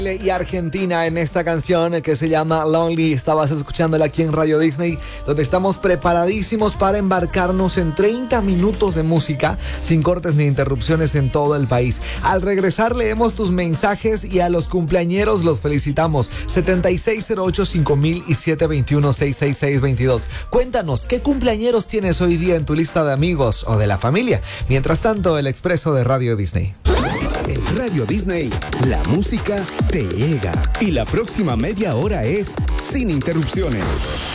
Y Argentina en esta canción que se llama Lonely. Estabas escuchándola aquí en Radio Disney, donde estamos preparadísimos para embarcarnos en 30 minutos de música sin cortes ni interrupciones en todo el país. Al regresar leemos tus mensajes y a los cumpleañeros los felicitamos. 7608-5000 y 721-66622. Cuéntanos, ¿qué cumpleañeros tienes hoy día en tu lista de amigos o de la familia? Mientras tanto, el expreso de Radio Disney. En Radio Disney, la música te llega. Y la próxima media hora es sin interrupciones.